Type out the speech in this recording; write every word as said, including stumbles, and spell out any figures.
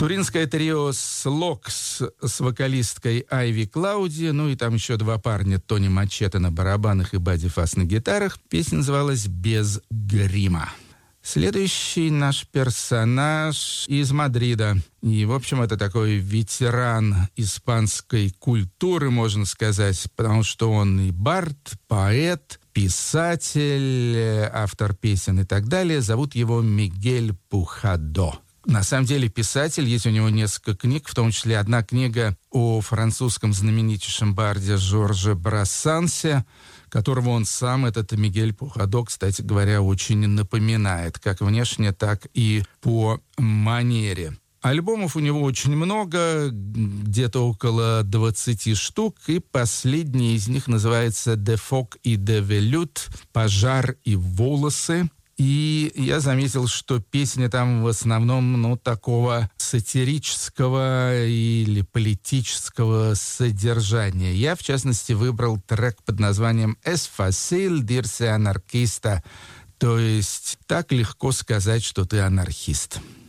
Туринское трио «Слокс» с вокалисткой Айви Клауди, ну и там еще два парня, Тони Мачете на барабанах и Бадди Фас на гитарах. Песня называлась «Без грима». Следующий наш персонаж из Мадрида. И, в общем, это такой ветеран испанской культуры, можно сказать, потому что он и бард, поэт, писатель, автор песен и так далее. Зовут его Мигель Пухадо. На самом деле писатель, есть у него несколько книг, в том числе одна книга о французском знаменитейшем барде Жорже Брассансе, которого он сам, этот Мигель Пухадо, кстати говоря, очень напоминает, как внешне, так и по манере. Альбомов у него очень много, где-то около двадцати штук, и последний из них называется «De Foc и de Velout» «Пожар и волосы». И я заметил, что песни там в основном, ну, такого сатирического или политического содержания. Я, в частности, выбрал трек под названием «Es fácil dirse anarquista», то есть «Так легко сказать, что ты анархист».